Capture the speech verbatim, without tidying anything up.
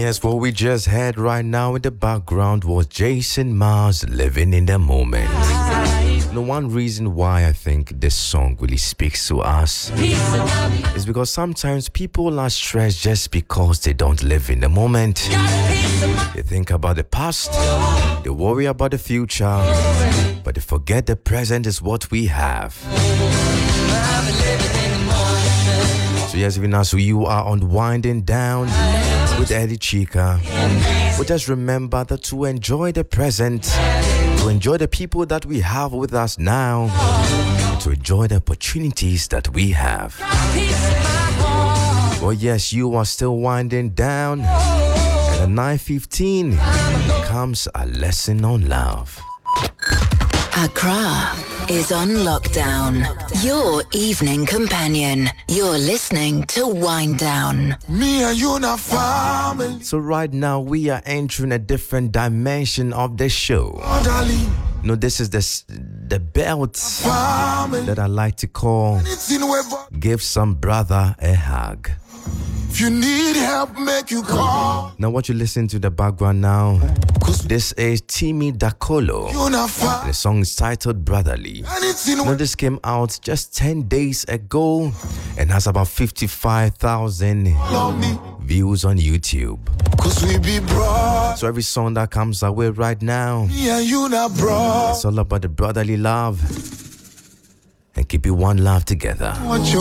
Yes, what we just had right now in the background was Jason Mars, Living in the Moment. The one reason why I think this song really speaks to us is because sometimes people are stressed just because they don't live in the moment. They think about the past, they worry about the future, but they forget the present is what we have. So yes, even as you are unwinding down with Eddie Chica, we just remember that to enjoy the present, to enjoy the people that we have with us now, to enjoy the opportunities that we have. Well, yes, you are still winding down, and at nine fifteen comes a lesson on love. Accra is on lockdown. Your evening companion. You're listening to Wind Down. Me and you not family. So right now we are entering a different dimension of the show. Oh, you know, this is the the belt family. that I like to call Give Some Brother a Hug. If you need help, make you call. Now what you listen to the background now, this is Timmy Dakolo. You not family. The song is titled Brotherly. Now this came out just ten days ago and has about fifty-five thousand views on YouTube. Cause we be broad. So every song that comes our way right now, Me and you not broad. it's all about the brotherly love and keep it one love together. Want your